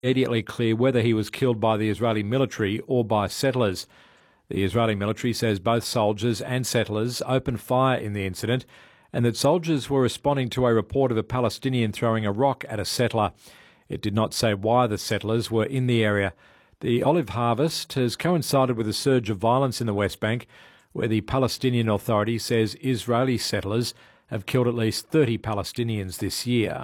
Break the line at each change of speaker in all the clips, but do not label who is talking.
immediately clear whether he was killed by the Israeli military or by settlers. The Israeli military says both soldiers and settlers opened fire in the incident and that soldiers were responding to a report of a Palestinian throwing a rock at a settler. It did not say why the settlers were in the area. The olive harvest has coincided with a surge of violence in the West Bank, where the Palestinian Authority says Israeli settlers have killed at least 30 Palestinians this year.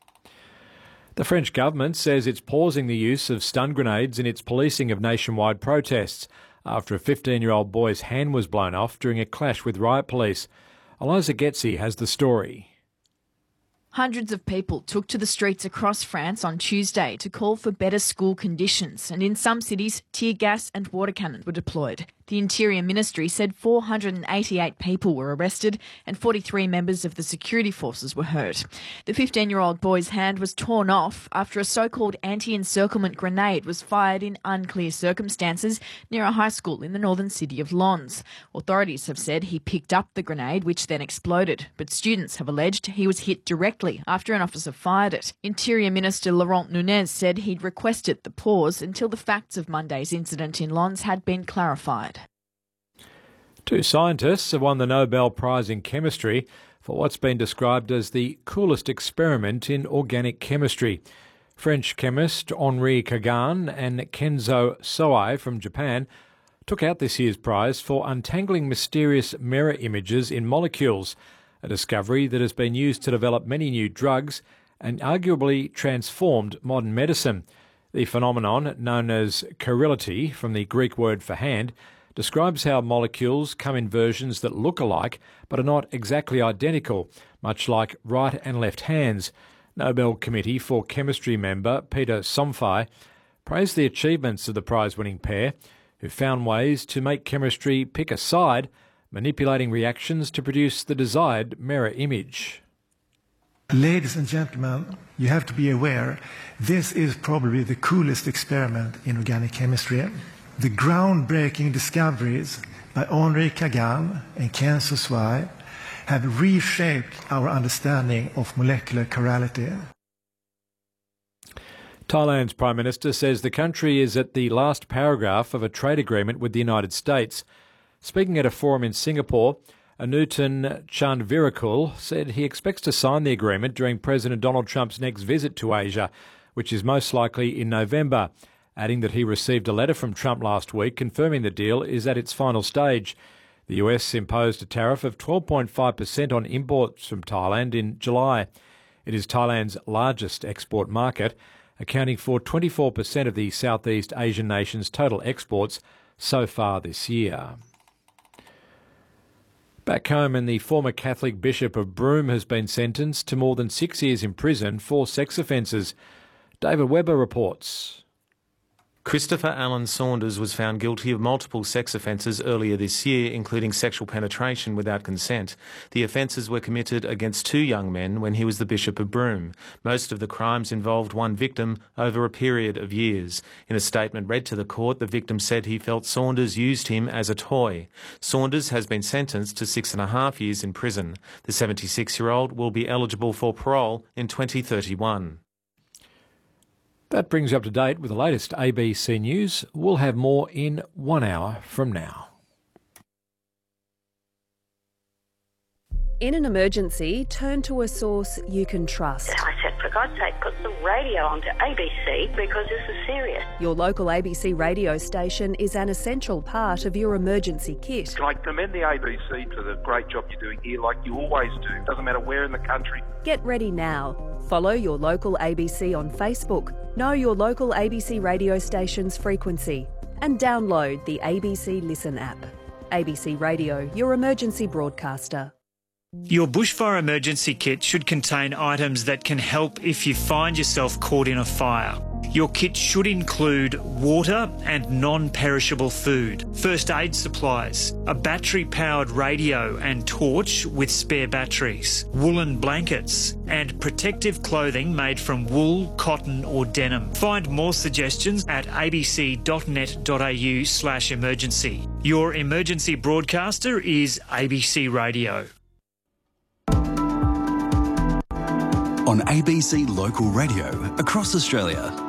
The French government says it's pausing the use of stun grenades in its policing of nationwide protests after a 15-year-old boy's hand was blown off during a clash with riot police. Eliza Getzi has the story.
Hundreds of people took to the streets across France on Tuesday to call for better school conditions, and in some cities, tear gas and water cannons were deployed. The Interior Ministry said 488 people were arrested and 43 members of the security forces were hurt. The 15-year-old boy's hand was torn off after a so-called anti-encirclement grenade was fired in unclear circumstances near a high school in the northern city of Lens. Authorities have said he picked up the grenade, which then exploded, but students have alleged he was hit directly after an officer fired it. Interior Minister Laurent Nunez said he'd requested the pause until the facts of Monday's incident in Lens had been clarified.
Two scientists have won the Nobel Prize in Chemistry for what's been described as the coolest experiment in organic chemistry. French chemist Henri Kagan and Kenzo Soei from Japan took out this year's prize for untangling mysterious mirror images in molecules, a discovery that has been used to develop many new drugs and arguably transformed modern medicine. The phenomenon, known as chirility, from the Greek word for hand, describes how molecules come in versions that look alike but are not exactly identical, much like right and left hands. Nobel Committee for Chemistry member Peter Somfy praised the achievements of the prize-winning pair, who found ways to make chemistry pick a side, manipulating reactions to produce the desired mirror image.
Ladies and gentlemen, you have to be aware, this is probably the coolest experiment in organic chemistry. The groundbreaking discoveries by Henri Kagan and Kenzo Soei have reshaped our understanding of molecular chirality.
Thailand's Prime Minister says the country is at the last paragraph of a trade agreement with the United States. Speaking at a forum in Singapore, Anutin Chanvirakul said he expects to sign the agreement during President Donald Trump's next visit to Asia, which is most likely in November, adding that he received a letter from Trump last week confirming the deal is at its final stage. The US imposed a tariff of 12.5% on imports from Thailand in July. It is Thailand's largest export market, accounting for 24% of the Southeast Asian nation's total exports so far this year. Back home, and the former Catholic Bishop of Broome has been sentenced to more than 6 years in prison for sex offences. David Webber reports.
Christopher Allen Saunders was found guilty of multiple sex offences earlier this year, including sexual penetration without consent. The offences were committed against two young men when he was the Bishop of Broome. Most of the crimes involved one victim over a period of years. In a statement read to the court, the victim said he felt Saunders used him as a toy. Saunders has been sentenced to 6.5 years in prison. The 76-year-old will be eligible for parole in 2031.
That brings you up to date with the latest ABC News. We'll have more in 1 hour from now.
In an emergency, turn to a source you can trust.
I said, for God's sake, put the radio onto ABC because this is serious.
Your local ABC radio station is an essential part of your emergency kit.
I commend the ABC for the great job you're doing here, like you always do. Doesn't matter where in the country.
Get ready now. Follow your local ABC on Facebook. Know your local ABC radio station's frequency. And download the ABC Listen app. ABC Radio, your emergency broadcaster.
Your bushfire emergency kit should contain items that can help if you find yourself caught in a fire. Your kit should include water and non-perishable food, first aid supplies, a battery-powered radio and torch with spare batteries, woolen blankets, and protective clothing made from wool, cotton or denim. Find more suggestions at abc.net.au/emergency. Your emergency broadcaster is ABC Radio.
On ABC Local Radio across Australia.